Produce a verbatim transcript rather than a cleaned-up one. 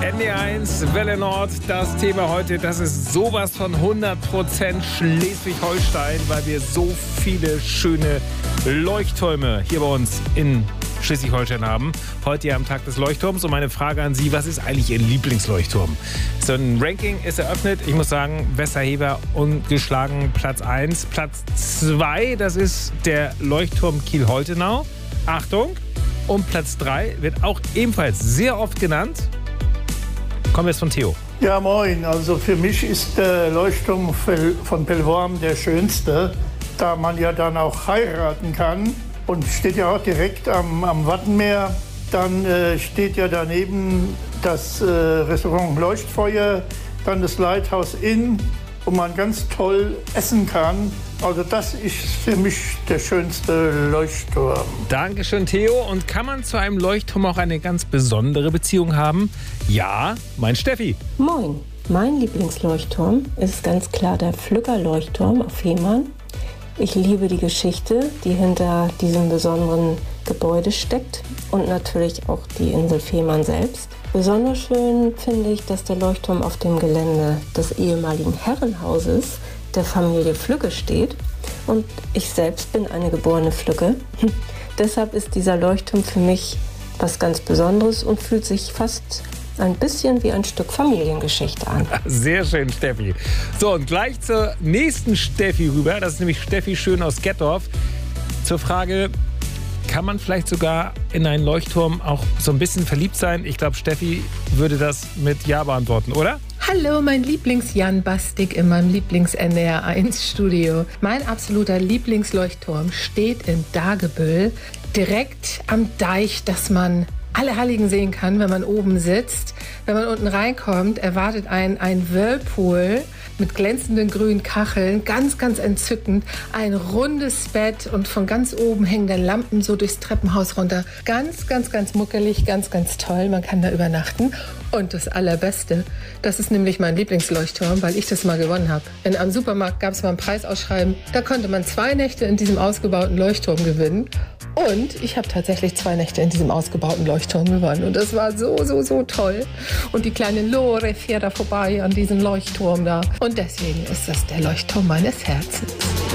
N D R eins, Welle Nord, das Thema heute, das ist sowas von hundert Prozent Schleswig-Holstein, weil wir so viele schöne Leuchttürme hier bei uns in Schleswig-Holstein haben. Heute ja am Tag des Leuchtturms und meine Frage an Sie, was ist eigentlich Ihr Lieblingsleuchtturm? So ein Ranking ist eröffnet. Ich muss sagen, Westerhever ungeschlagen Platz eins. Platz zwei, das ist der Leuchtturm Kiel-Holtenau. Achtung! Und Platz drei wird auch ebenfalls sehr oft genannt. Kommen wir jetzt von Theo. Ja, moin. Also für mich ist der Leuchtturm von Pellworm der schönste, da man ja dann auch heiraten kann. Und steht ja auch direkt am, am Wattenmeer. Dann äh, steht ja daneben das äh, Restaurant Leuchtfeuer, dann das Lighthouse Inn, wo man ganz toll essen kann. Also das ist für mich der schönste Leuchtturm. Dankeschön, Theo. Und kann man zu einem Leuchtturm auch eine ganz besondere Beziehung haben? Ja, mein Steffi. Moin. Mein Lieblingsleuchtturm ist ganz klar der Flügger-Leuchtturm auf Fehmarn. Ich liebe die Geschichte, die hinter diesem besonderen Gebäude steckt und natürlich auch die Insel Fehmarn selbst. Besonders schön finde ich, dass der Leuchtturm auf dem Gelände des ehemaligen Herrenhauses der Familie Flügge steht. Und ich selbst bin eine geborene Flügge. Deshalb ist dieser Leuchtturm für mich was ganz Besonderes und fühlt sich fast ein bisschen wie ein Stück Familiengeschichte an. Sehr schön, Steffi. So, und gleich zur nächsten Steffi rüber. Das ist nämlich Steffi Schön aus Gettorf. Zur Frage, kann man vielleicht sogar in einen Leuchtturm auch so ein bisschen verliebt sein? Ich glaube, Steffi würde das mit Ja beantworten, oder? Hallo, mein Lieblings-Jan Bastik in meinem Lieblings-N D R eins Studio. Mein absoluter Lieblingsleuchtturm steht in Dagebüll, direkt am Deich, dass man alle Heiligen sehen kann, wenn man oben sitzt. Wenn man unten reinkommt, erwartet einen ein Whirlpool mit glänzenden grünen Kacheln, ganz, ganz entzückend. Ein rundes Bett und von ganz oben hängen dann Lampen so durchs Treppenhaus runter. Ganz, ganz, ganz muckelig, ganz, ganz toll. Man kann da übernachten. Und das Allerbeste, das ist nämlich mein Lieblingsleuchtturm, weil ich das mal gewonnen habe. In einem Supermarkt gab es mal ein Preisausschreiben. Da konnte man zwei Nächte in diesem ausgebauten Leuchtturm gewinnen. Und ich habe tatsächlich zwei Nächte in diesem ausgebauten Leuchtturm gewonnen. Und das war so, so, so toll. Und die kleine Lore fährt da vorbei an diesem Leuchtturm da. Und deswegen ist das der Leuchtturm meines Herzens.